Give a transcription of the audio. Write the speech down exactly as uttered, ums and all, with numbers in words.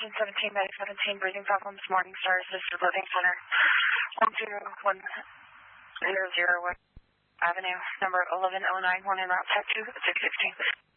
engine seventeen by seventeen, breathing problems, Morning Star Assisted Living Center, one two one zero zero West Avenue, number eleven oh nine, one en route, type two, six sixteen.